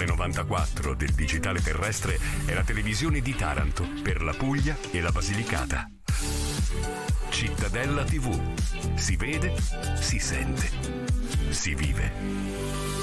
canale 94 del digitale terrestre è la televisione di Taranto per la Puglia e la Basilicata. Cittadella TV. Si vede, si sente, si vive.